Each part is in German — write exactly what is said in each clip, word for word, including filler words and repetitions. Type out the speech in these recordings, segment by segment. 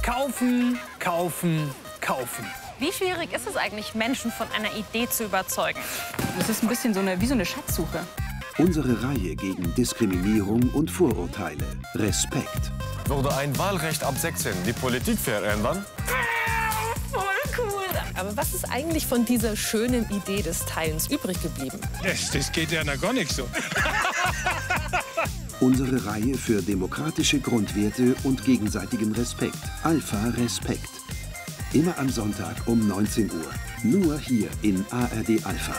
Kaufen, kaufen, kaufen. Wie schwierig ist es eigentlich, Menschen von einer Idee zu überzeugen? Das ist ein bisschen so eine, wie so eine Schatzsuche. Unsere Reihe gegen Diskriminierung und Vorurteile. Respekt. Würde ein Wahlrecht ab sechzehn die Politik verändern? Voll cool. Aber was ist eigentlich von dieser schönen Idee des Teilens übrig geblieben? Das, das geht ja noch gar nicht so. Unsere Reihe für demokratische Grundwerte und gegenseitigen Respekt. Alpha Respekt. Immer am Sonntag um neunzehn Uhr. Nur hier in A R D Alpha.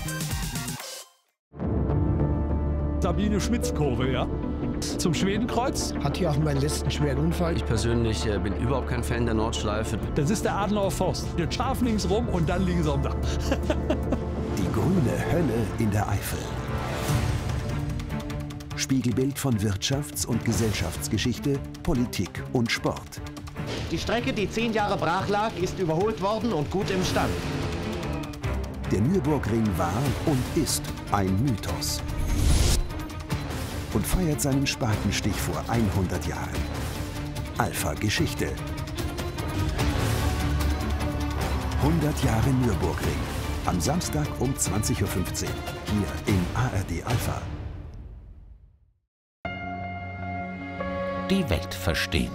Sabine Schmitz-Kurve, ja? Zum Schwedenkreuz. Hatte ja auch meinen letzten schweren Unfall. Ich persönlich äh, bin überhaupt kein Fan der Nordschleife. Das ist der Adenauer Forst. Der scharf links rum und dann links am Dach. Die grüne Hölle in der Eifel. Spiegelbild von Wirtschafts- und Gesellschaftsgeschichte, Politik und Sport. Die Strecke, die zehn Jahre brach lag, ist überholt worden und gut im Stand. Der Nürburgring war und ist ein Mythos. Und feiert seinen Spatenstich vor hundert Jahren. Alpha Geschichte. hundert Jahre Nürburgring. Am Samstag um zwanzig Uhr fünfzehn. Hier in A R D Alpha. Die Welt verstehen.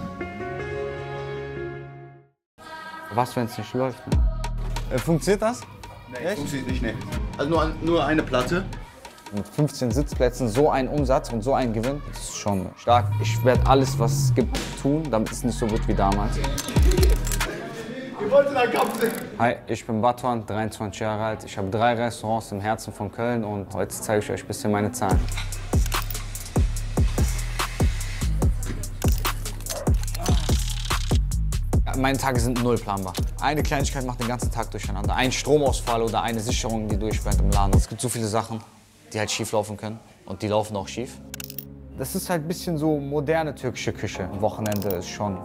Was, wenn es nicht läuft? Ne? Äh, funktioniert das? Nee, funktioniert nicht, ne. Also nur, nur eine Platte. Mit fünfzehn Sitzplätzen so ein Umsatz und so ein Gewinn, das ist schon stark. Ich werde alles, was es gibt, tun, damit es nicht so wird wie damals. Ihr wollt in der Kampf sehen. Hi, ich bin Batuan, dreiundzwanzig Jahre alt. Ich habe drei Restaurants im Herzen von Köln und heute zeige ich euch ein bisschen meine Zahlen. Meine Tage sind null planbar. Eine Kleinigkeit macht den ganzen Tag durcheinander. Ein Stromausfall oder eine Sicherung, die durchbrennt im Laden. Es gibt so viele Sachen, die halt schief laufen können. Und die laufen auch schief. Das ist halt ein bisschen so moderne türkische Küche. Am Wochenende ist schon